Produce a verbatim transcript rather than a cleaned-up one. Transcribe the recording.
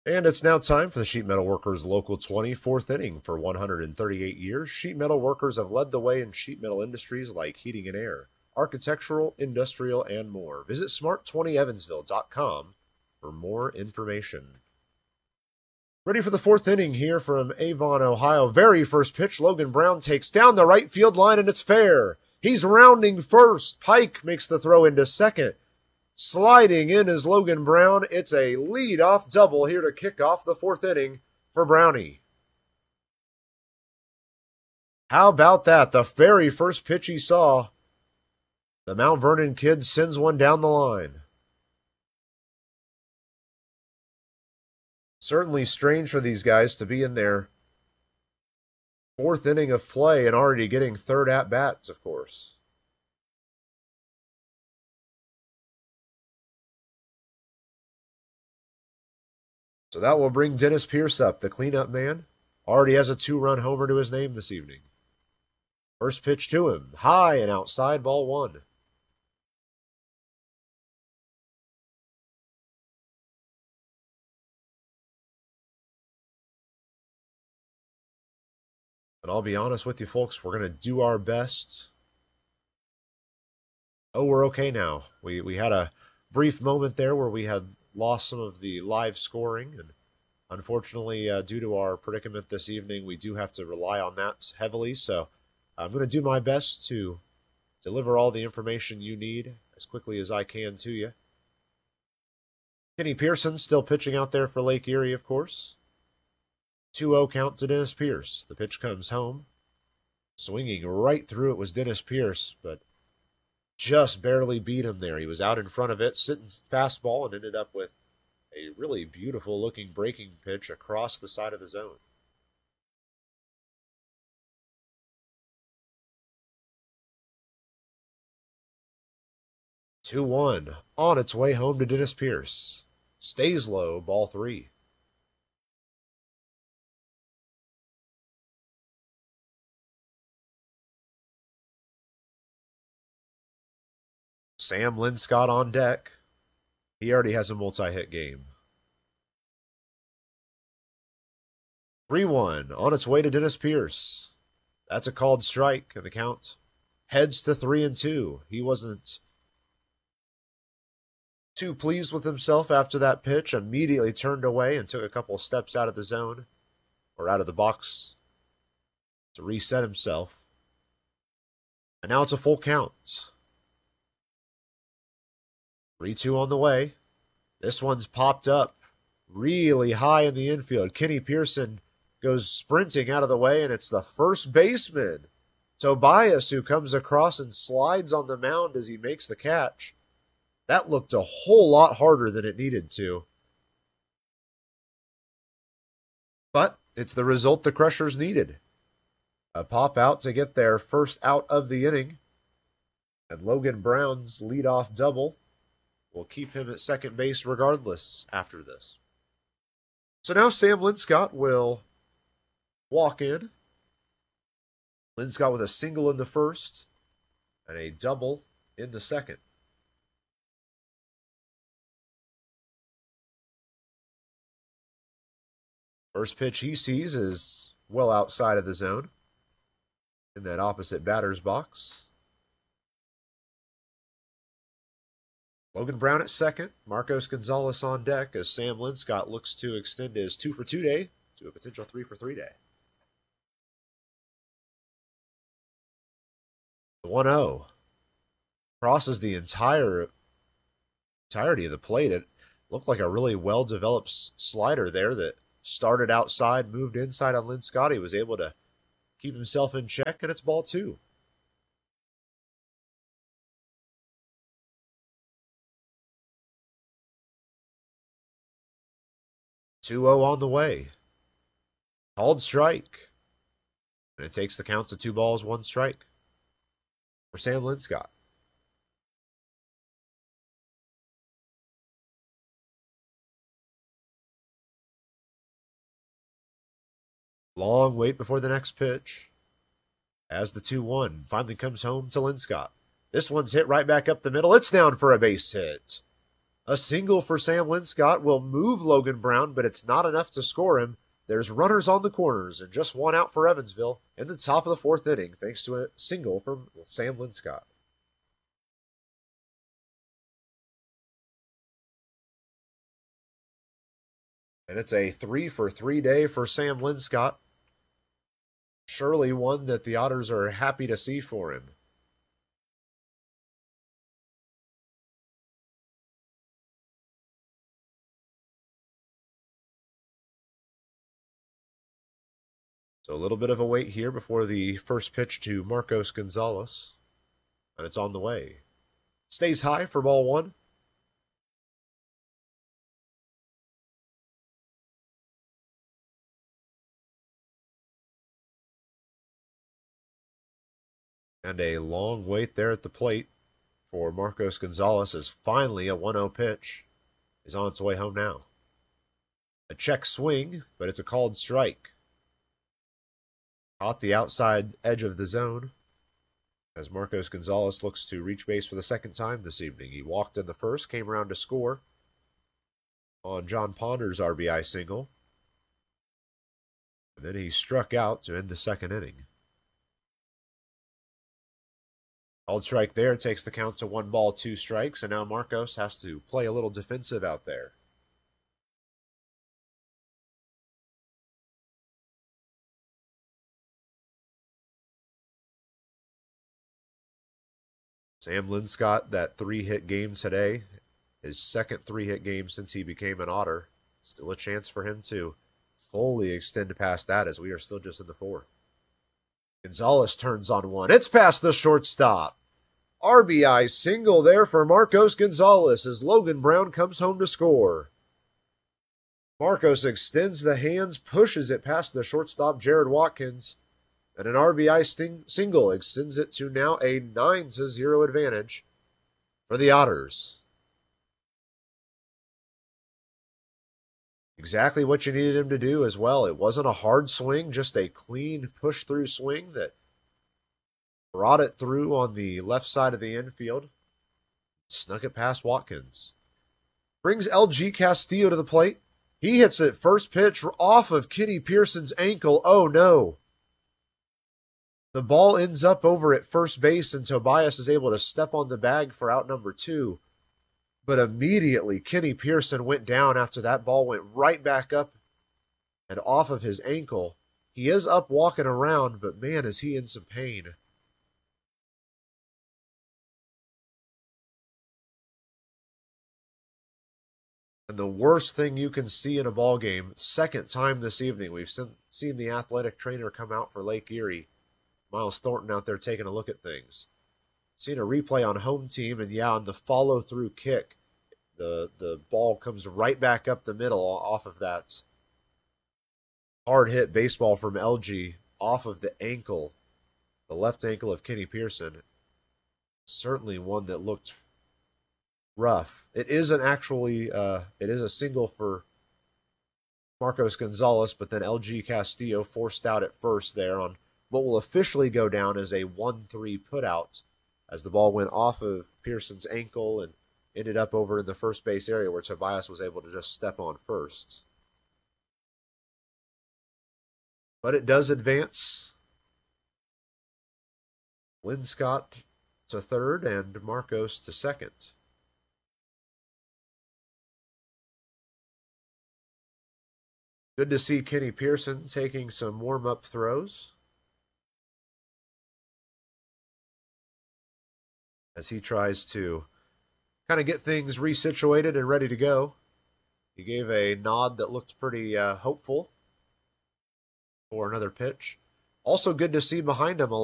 And it's now time for the Sheet Metal Workers Local twenty, fourth inning. For one hundred thirty-eight years, sheet metal workers have led the way in sheet metal industries like heating and air, architectural, industrial, and more. Visit smart twenty evansville dot com for more information. Ready for the fourth inning here from Avon, Ohio. Very first pitch, Logan Brown takes down the right field line, and it's fair. He's rounding first. Pike makes the throw into second. Sliding in is Logan Brown. It's a lead-off double here to kick off the fourth inning for Brownie. How about that? The very first pitch he saw, the Mount Vernon kid sends one down the line. Certainly strange for these guys to be in their fourth inning of play and already getting third at-bats, of course. So that will bring Dennis Pierce up, the cleanup man. Already has a two-run homer to his name this evening. First pitch to him, high and outside, ball one. And I'll be honest with you, folks, we're going to do our best. Oh, we're okay now. We we had a brief moment there where we had lost some of the live scoring, and unfortunately, uh, due to our predicament this evening, we do have to rely on that heavily. So I'm going to do my best to deliver all the information you need as quickly as I can to you. Kenny Pearson still pitching out there for Lake Erie, of course. two oh count to Dennis Pierce. The pitch comes home. Swinging right through it was Dennis Pierce, but just barely beat him there. He was out in front of it, sitting fastball, and ended up with a really beautiful looking breaking pitch across the side of the zone. two one on its way home to Dennis Pierce. Stays low, ball three. Sam Linscott on deck. He already has a multi-hit game. three one on its way to Dennis Pierce. That's a called strike, and the count heads to three and two. He wasn't too pleased with himself after that pitch. Immediately turned away and took a couple steps out of the zone, or out of the box, to reset himself. And now it's a full count. three two on the way. This one's popped up really high in the infield. Kenny Pearson goes sprinting out of the way, and it's the first baseman, Tobias, who comes across and slides on the mound as he makes the catch. That looked a whole lot harder than it needed to. But it's the result the Crushers needed. A pop out to get their first out of the inning. And Logan Brown's leadoff double will keep him at second base regardless after this. So now Sam Linscott will walk in. Linscott with a single in the first and a double in the second. First pitch he sees is well outside of the zone in that opposite batter's box. Logan Brown at second, Marcos Gonzalez on deck as Sam Linscott looks to extend his two for two day to a potential three for three day. The one oh crosses the entire entirety of the plate. It looked like a really well-developed slider there that started outside, moved inside on Linscott. He was able to keep himself in check, and it's ball two. two oh on the way. Called strike. And it takes the count to two balls, one strike for Sam Linscott. Long wait before the next pitch. As the two one finally comes home to Linscott. This one's hit right back up the middle. It's down for a base hit. A single for Sam Linscott will move Logan Brown, but it's not enough to score him. There's runners on the corners and just one out for Evansville in the top of the fourth inning, thanks to a single from Sam Linscott. And it's a three for three day for Sam Linscott. Surely one that the Otters are happy to see for him. So a little bit of a wait here before the first pitch to Marcos Gonzalez. And it's on the way. Stays high for ball one. And a long wait there at the plate for Marcos Gonzalez as finally a one oh pitch is on its way home now. A check swing, but it's a called strike. Caught the outside edge of the zone as Marcos Gonzalez looks to reach base for the second time this evening. He walked in the first, came around to score on John Ponder's R B I single. And then he struck out to end the second inning. Called strike there, takes the count to one ball, two strikes, and now Marcos has to play a little defensive out there. Sam Linscott, that three-hit game today, his second three-hit game since he became an Otter. Still a chance for him to fully extend past that as we are still just in the fourth. Gonzalez turns on one. It's past the shortstop. R B I single there for Marcos Gonzalez as Logan Brown comes home to score. Marcos extends the hands, pushes it past the shortstop Jared Watkins, and an R B I sting- single extends it to now a nine to zero advantage for the Otters. Exactly what you needed him to do as well. It wasn't a hard swing, just a clean push-through swing that brought it through on the left side of the infield. Snuck it past Watkins. Brings L G Castillo to the plate. He hits it first pitch off of Kenny Pearson's ankle. Oh no. The ball ends up over at first base and Tobias is able to step on the bag for out number two. But immediately Kenny Pearson went down after that ball went right back up and off of his ankle. He is up walking around, but man, is he in some pain. And the worst thing you can see in a ball game, second time this evening, we've seen the athletic trainer come out for Lake Erie. Miles Thornton out there taking a look at things. Seen a replay on home team, and yeah, on the follow-through kick, the, the ball comes right back up the middle off of that hard-hit baseball from L G off of the ankle, the left ankle of Kenny Pearson. Certainly one that looked rough. It is an actually, uh, it is a single for Marcos Gonzalez, but then L G Castillo forced out at first there on what will officially go down as a one three putout as the ball went off of Pearson's ankle and ended up over in the first base area where Tobias was able to just step on first. But it does advance. Linscott to third and Marcos to second. Good to see Kenny Pearson taking some warm-up throws as he tries to kind of get things resituated and ready to go. He gave a nod that looked pretty uh, hopeful for another pitch. Also good to see behind him a